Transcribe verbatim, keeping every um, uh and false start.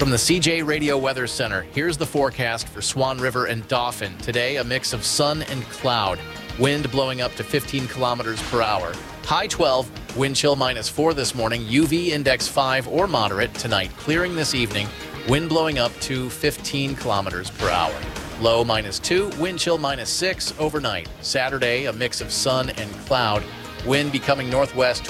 From the C J Radio Weather Center, here's the forecast for Swan River and Dauphin. Today, a mix of sun and cloud. Wind blowing up to fifteen kilometers per hour. High twelve, wind chill minus four this morning. U V index five or moderate tonight. Clearing this evening, wind blowing up to fifteen kilometers per hour. Low minus two, wind chill minus six overnight. Saturday, a mix of sun and cloud. Wind becoming northwest